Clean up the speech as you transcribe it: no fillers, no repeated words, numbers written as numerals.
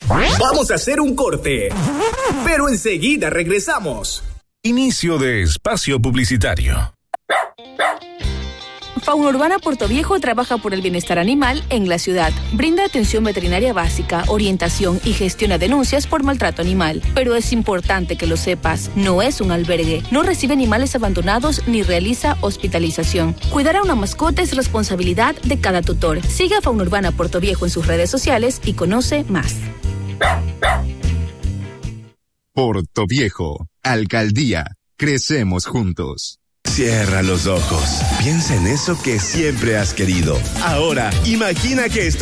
Vamos a hacer un corte, pero enseguida regresamos. Inicio de espacio publicitario. Fauna Urbana Puerto Viejo trabaja por el bienestar animal en la ciudad. Brinda atención veterinaria básica, orientación y gestiona denuncias por maltrato animal. Pero es importante que lo sepas, no es un albergue, no recibe animales abandonados ni realiza hospitalización. Cuidar a una mascota es responsabilidad de cada tutor. Sigue a Fauna Urbana Puerto Viejo en sus redes sociales y conoce más. Puerto Viejo, Alcaldía, crecemos juntos. Cierra los ojos. Piensa en eso que siempre has querido. Ahora, imagina que estás